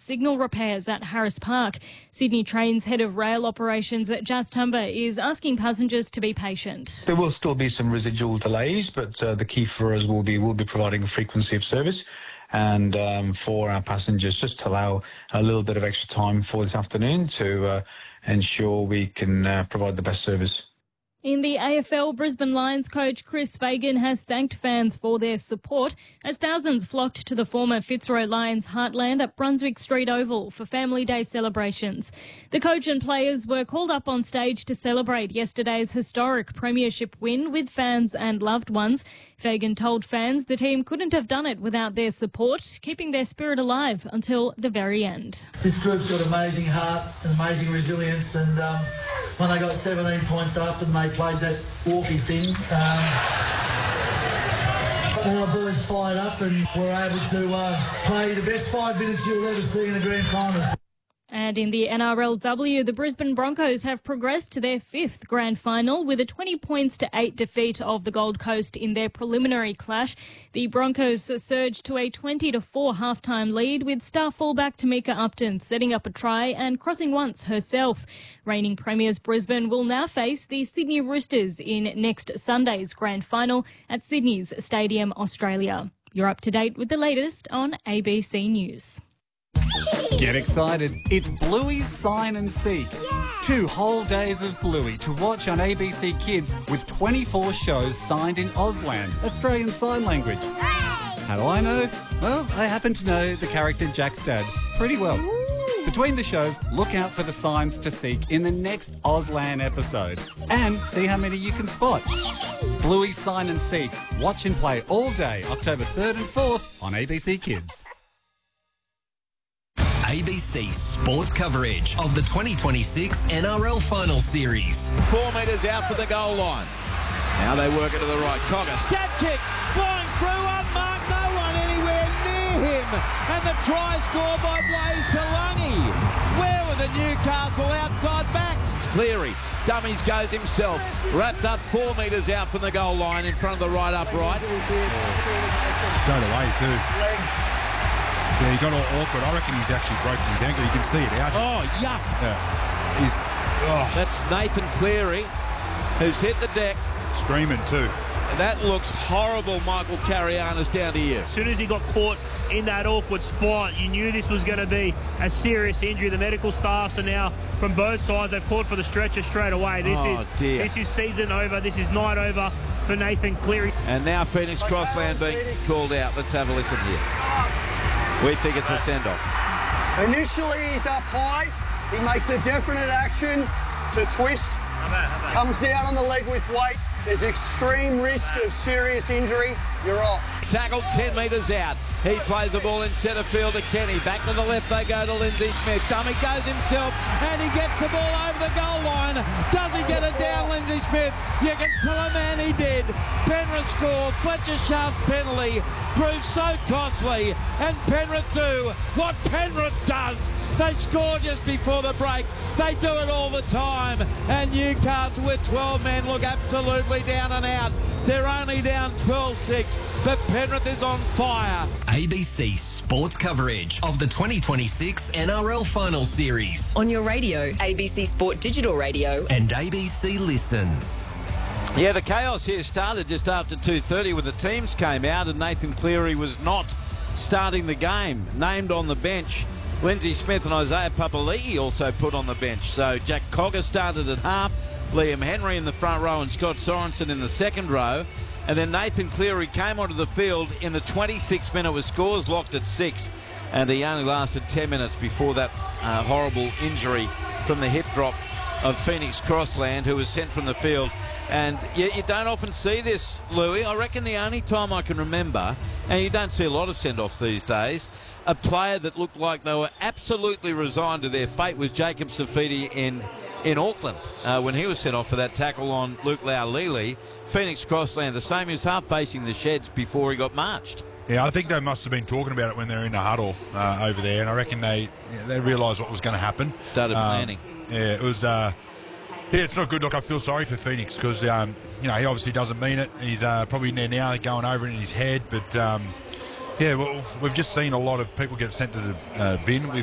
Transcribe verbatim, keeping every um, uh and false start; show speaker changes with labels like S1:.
S1: signal repairs at Harris Park. Sydney Trains head of rail operations at Jas Tumba is asking passengers to be patient.
S2: There will still be some residual delays, but uh, the key for us will be will be providing a frequency of service, and um, for our passengers just to allow a little bit of extra time for this afternoon to uh, ensure we can uh, provide the best service.
S1: In the A F L, Brisbane Lions coach Chris Fagan has thanked fans for their support as thousands flocked to the former Fitzroy Lions heartland at Brunswick Street Oval for Family Day celebrations. The coach and players were called up on stage to celebrate yesterday's historic premiership win with fans and loved ones. Fagan told fans the team couldn't have done it without their support, keeping their spirit alive until the very end.
S3: This group's got amazing heart and amazing resilience, and um, when they got seventeen points up and they played that walkie thing, um, all our boys fired up and were able to uh, play the best five minutes you'll ever see in a grand final.
S1: And in the N R L W, the Brisbane Broncos have progressed to their fifth grand final with a twenty points to eight defeat of the Gold Coast in their preliminary clash. The Broncos surged to a twenty to four halftime lead with star fullback Tamika Upton setting up a try and crossing once herself. Reigning premiers Brisbane will now face the Sydney Roosters in next Sunday's grand final at Sydney's Stadium, Australia. You're up to date with the latest on A B C News.
S4: Get excited. It's Bluey's Sign and Seek. Yeah. Two whole days of Bluey to watch on A B C Kids with twenty-four shows signed in Auslan, Australian Sign Language. Hooray! How do I know? Well, I happen to know the character Jack's dad pretty well. Ooh. Between the shows, look out for the signs to seek in the next Auslan episode and see how many you can spot. Bluey's Sign and Seek. Watch and play all day, October third and fourth on A B C Kids.
S5: A B C sports coverage of the twenty twenty-six N R L Final Series.
S6: Four metres out for the goal line. Now they work it to the right. Cogger, stab kick, flying through, unmarked, no one anywhere near him. And the try scored by Blaze Talungi. Where were the Newcastle outside backs? Cleary, dummies goes himself. Wrapped up four metres out from the goal line in front of the right upright.
S7: Straight away too. Yeah, he got all awkward. I reckon he's actually broken his ankle. You can see it out.
S6: Oh, yuck.
S7: Yeah. He's, oh.
S6: That's Nathan Cleary, who's hit the deck.
S7: Screaming too.
S6: That looks horrible, Michael Carianis, down to you.
S8: As soon as he got caught in that awkward spot, you knew this was going to be a serious injury. The medical staffs are now, from both sides, they've called for the stretcher straight away. This
S6: oh,
S8: is
S6: dear.
S8: This is season over. This is night over for Nathan Cleary.
S6: And now Phoenix Crossland being called out. Let's have a listen here. We think it's a send-off.
S9: Initially, he's up high. He makes a definite action to twist. How about, how about? Comes down on the leg with weight. There's extreme risk of serious injury. You're off.
S6: Tackled ten metres out. He plays the ball in centre field to Kenny. Back to the left they go to Lindsay Smith. Dummy goes himself and he gets the ball over the goal line. Does he get it down, Lindsay Smith? You can tell a man he did. Penrith score. Fletcher Sharp's penalty proves so costly. And Penrith do what Penrith does. They score just before the break. They do it all the time. And Newcastle with twelve men look absolutely down and out. They're only down twelve six, but Penrith is on fire.
S5: A B C sports coverage of the twenty twenty-six N R L Final Series.
S10: On your radio, A B C Sport Digital Radio.
S5: And A B C Listen.
S6: Yeah, the chaos here started just after two thirty when the teams came out and Nathan Cleary was not starting the game. Named on the bench. Lindsay Smith and Isaiah Papali'i also put on the bench. So Jack Cogger started at half, Liam Henry in the front row and Scott Sorensen in the second row. And then Nathan Cleary came onto the field in the twenty-sixth minute with scores locked at six. And he only lasted ten minutes before that uh, horrible injury from the hip drop of Phoenix Crossland, who was sent from the field. And you, you don't often see this, Louis. I reckon the only time I can remember, and you don't see a lot of send-offs these days, a player that looked like they were absolutely resigned to their fate was Jacob Safidi in in Auckland uh, when he was sent off for that tackle on Luke Laulili. Phoenix Crossland, the same, he was half facing the sheds before he got marched.
S7: Yeah, I think they must have been talking about it when they were in the huddle uh, over there, and I reckon they yeah, they realised what was going to happen.
S6: Started planning.
S7: Um, yeah, it was. Uh, yeah, it's not good. Look, I feel sorry for Phoenix because um, you know he obviously doesn't mean it. He's uh, probably in there now, going over it in his head, but. Um, Yeah, well, we've just seen a lot of people get sent to the uh, bin. We've